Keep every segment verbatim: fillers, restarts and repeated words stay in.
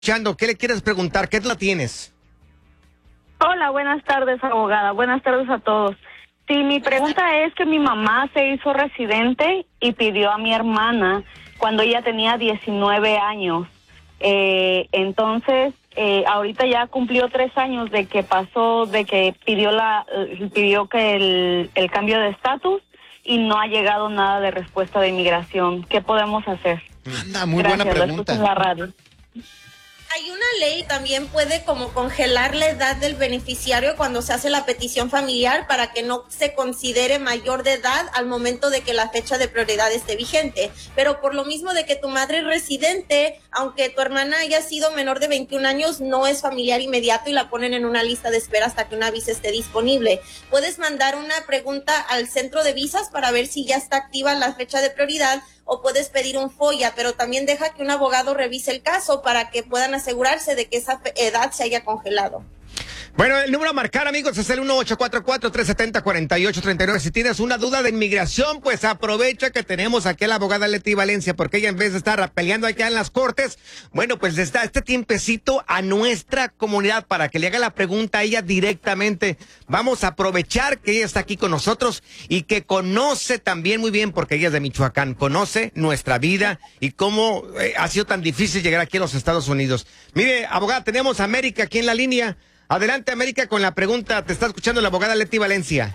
Chando, ¿qué le quieres preguntar? ¿Qué la tienes? Hola, buenas tardes, abogada. Buenas tardes a todos. Sí, mi pregunta es que mi mamá se hizo residente y pidió a mi hermana cuando ella tenía diecinueve años. Eh, entonces, eh, ahorita ya cumplió tres años de que pasó, de que pidió la, pidió que el, el cambio de estatus y no ha llegado nada de respuesta de inmigración. ¿Qué podemos hacer? Anda, muy Gracias, buena lo pregunta. escucho en la radio. Hay una ley, también puede como congelar la edad del beneficiario cuando se hace la petición familiar para que no se considere mayor de edad al momento de que la fecha de prioridad esté vigente. Pero por lo mismo de que tu madre es residente, aunque tu hermana haya sido menor de veintiún años, no es familiar inmediato y la ponen en una lista de espera hasta que una visa esté disponible. Puedes mandar una pregunta al centro de visas para ver si ya está activa la fecha de prioridad, o puedes pedir un FOIA, pero también deja que un abogado revise el caso para que puedan asegurarse de que esa edad se haya congelado. Bueno, el número a marcar, amigos, es el uno ocho cuatro cuatro, tres siete cero, cuatro ocho tres nueve. Si tienes una duda de inmigración, pues aprovecha que tenemos aquí a la abogada Leti Valencia, porque ella en vez de estar peleando allá en las cortes, bueno, pues les da este tiempecito a nuestra comunidad para que le haga la pregunta a ella directamente. Vamos a aprovechar que ella está aquí con nosotros y que conoce también muy bien, porque ella es de Michoacán, conoce nuestra vida y cómo eh, ha sido tan difícil llegar aquí a los Estados Unidos. Mire, abogada, tenemos a América aquí en la línea. Adelante, América, con la pregunta. Te está escuchando la abogada Leti Valencia.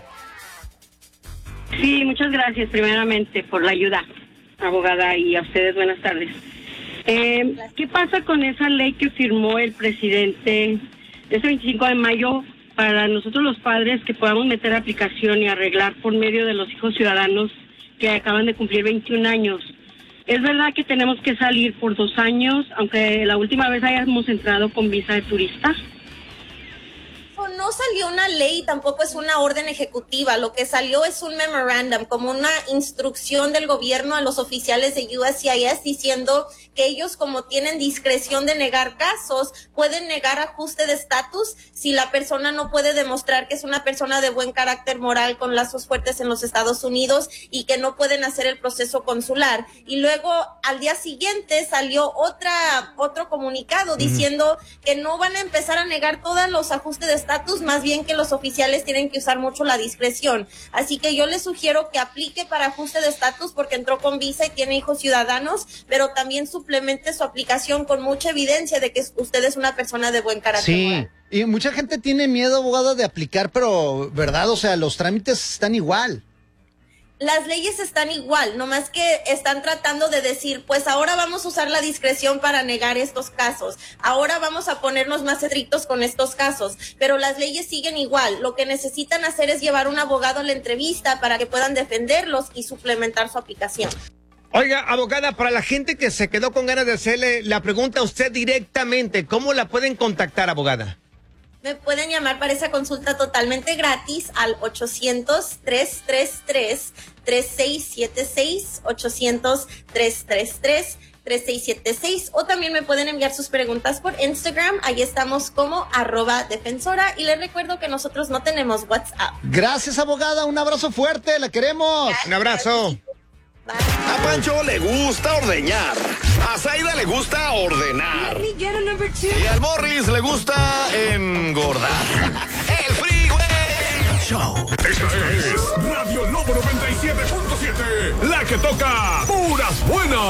Sí, muchas gracias primeramente por la ayuda, abogada, y a ustedes buenas tardes. Eh, ¿Qué pasa con esa ley que firmó el presidente ese veinticinco de mayo para nosotros los padres que podamos meter aplicación y arreglar por medio de los hijos ciudadanos que acaban de cumplir veintiún años? Es verdad que tenemos que salir por dos años, aunque la última vez hayamos entrado con visa de turista. No salió una ley, tampoco es una orden ejecutiva. Lo que salió es un memorandum, como una instrucción del gobierno a los oficiales de U S C I S diciendo que ellos, como tienen discreción de negar casos, pueden negar ajuste de estatus si la persona no puede demostrar que es una persona de buen carácter moral con lazos fuertes en los Estados Unidos y que no pueden hacer el proceso consular. Y luego al día siguiente salió otra otro comunicado mm. diciendo que no van a empezar a negar todos los ajustes de estatus, más bien que los oficiales tienen que usar mucho la discreción. Así que yo les sugiero que aplique para ajuste de estatus porque entró con visa y tiene hijos ciudadanos, pero también suplemente su aplicación con mucha evidencia de que usted es una persona de buen carácter. Sí, y mucha gente tiene miedo, abogada, de aplicar, pero, ¿verdad? O sea, los trámites están igual. Las leyes están igual, nomás que están tratando de decir, pues ahora vamos a usar la discreción para negar estos casos, ahora vamos a ponernos más estrictos con estos casos, pero las leyes siguen igual. Lo que necesitan hacer es llevar un abogado a la entrevista para que puedan defenderlos y suplementar su aplicación. Oiga, abogada, para la gente que se quedó con ganas de hacerle la pregunta a usted directamente, ¿cómo la pueden contactar, abogada? Me pueden llamar para esa consulta totalmente gratis al ochocientos, tres tres tres, tres seis siete seis, ochocientos, tres tres tres, tres seis siete seis, o también me pueden enviar sus preguntas por Instagram. Ahí estamos como arroba defensora, y les recuerdo que nosotros no tenemos WhatsApp. Gracias, abogada, un abrazo fuerte, la queremos. Un abrazo. A Pancho le gusta ordeñar. A Zaida le gusta ordenar. Y al Morris le gusta engordar. El Freeway Show. Esta es Radio Lobo noventa y siete punto siete. La que toca puras buenas.